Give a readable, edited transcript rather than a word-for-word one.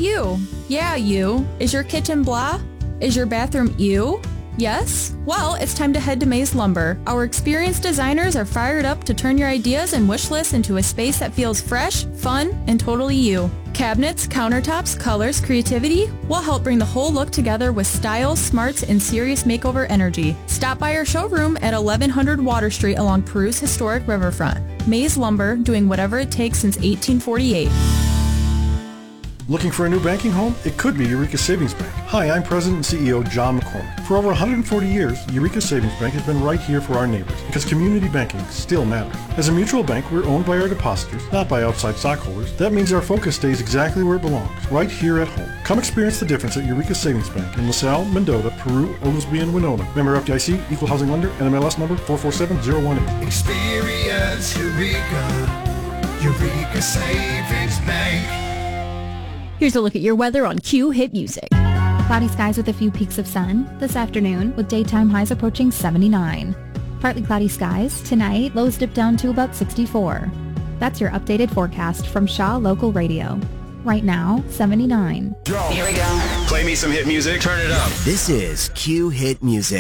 you. Yeah, you. Is your kitchen blah? Is your bathroom ew? Yes? Well, it's time to head to Maze Lumber. Our experienced designers are fired up to turn your ideas and wish lists into a space that feels fresh, fun, and totally you. Cabinets, countertops, colors, creativity will help bring the whole look together with style, smarts, and serious makeover energy. Stop by our showroom at 1100 Water Street along Peru's historic riverfront. Maze Lumber, doing whatever it takes since 1848. Looking for a new banking home? It could be Eureka Savings Bank. Hi, I'm President and CEO John McCormick. For over 140 years, Eureka Savings Bank has been right here for our neighbors because community banking still matters. As a mutual bank, we're owned by our depositors, not by outside stockholders. That means our focus stays exactly where it belongs, right here at home. Come experience the difference at Eureka Savings Bank in LaSalle, Mendota, Peru, Oglesby, and Winona. Member FDIC, Equal Housing Lender, NMLS number 447018. Experience Eureka, Eureka Savings Bank. Here's a look at your weather on Q Hit Music. Cloudy skies with a few peaks of sun this afternoon with daytime highs approaching 79. Partly cloudy skies tonight, lows dip down to about 64. That's your updated forecast from Shaw Local Radio. Right now, 79. Here we go. Play me some hit music. Turn it up. This is Q Hit Music.